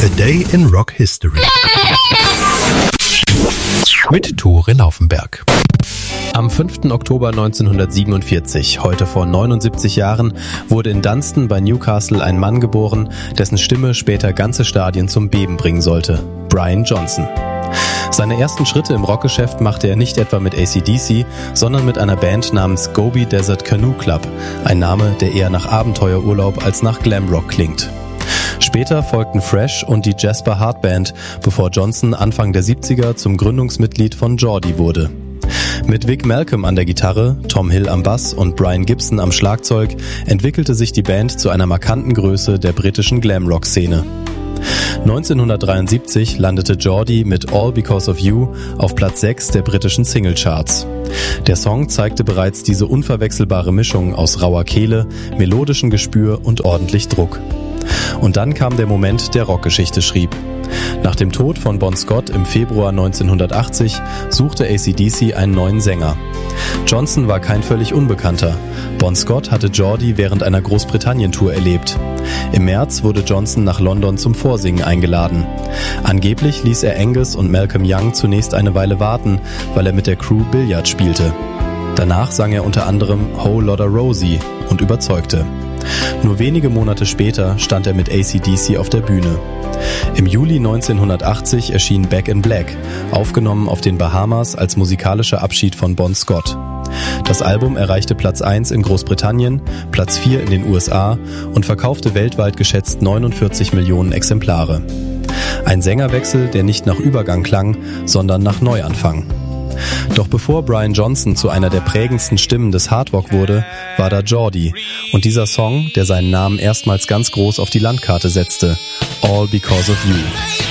A Day in Rock History mit Tore Laufenberg. Am 5. Oktober 1947, heute vor 79 Jahren, wurde in Dunston bei Newcastle ein Mann geboren, dessen Stimme später ganze Stadien zum Beben bringen sollte: Brian Johnson. Seine ersten Schritte im Rockgeschäft machte er nicht etwa mit AC/DC, sondern mit einer Band namens Gobi Desert Canoe Club, ein Name, der eher nach Abenteuerurlaub als nach Glamrock klingt. Später folgten Fresh und die Jasper Hart Band, bevor Johnson Anfang der 70er zum Gründungsmitglied von Geordie wurde. Mit Vic Malcolm an der Gitarre, Tom Hill am Bass und Brian Gibson am Schlagzeug entwickelte sich die Band zu einer markanten Größe der britischen Glamrock-Szene. 1973 landete Geordie mit All Because of You auf Platz 6 der britischen Singlecharts. Der Song zeigte bereits diese unverwechselbare Mischung aus rauer Kehle, melodischem Gespür und ordentlich Druck. Und dann kam der Moment, der Rockgeschichte schrieb. Nach dem Tod von Bon Scott im Februar 1980 suchte AC/DC einen neuen Sänger. Johnson war kein völlig Unbekannter. Bon Scott hatte Geordie während einer Großbritannien-Tour erlebt. Im März wurde Johnson nach London zum Vorsingen eingeladen. Angeblich ließ er Angus und Malcolm Young zunächst eine Weile warten, weil er mit der Crew Billard spielte. Danach sang er unter anderem Whole Lotta Rosie und überzeugte. Nur wenige Monate später stand er mit AC/DC auf der Bühne. Im Juli 1980 erschien Back in Black, aufgenommen auf den Bahamas als musikalischer Abschied von Bon Scott. Das Album erreichte Platz 1 in Großbritannien, Platz 4 in den USA und verkaufte weltweit geschätzt 49 Millionen Exemplare. Ein Sängerwechsel, der nicht nach Übergang klang, sondern nach Neuanfang. Doch bevor Brian Johnson zu einer der prägendsten Stimmen des Hardrock wurde, war da Geordie und dieser Song, der seinen Namen erstmals ganz groß auf die Landkarte setzte: All Because of You.